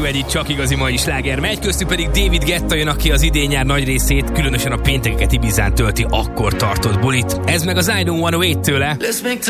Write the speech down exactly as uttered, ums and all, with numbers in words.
Radiohead csak igazi mai sláger megy, köztük pedig David Guetta jön, aki az idén-nyár nagy részét, különösen a péntekeket Ibizán tölti, akkor tartott bulit. Ez meg az I Don't Wanna Wait tőle.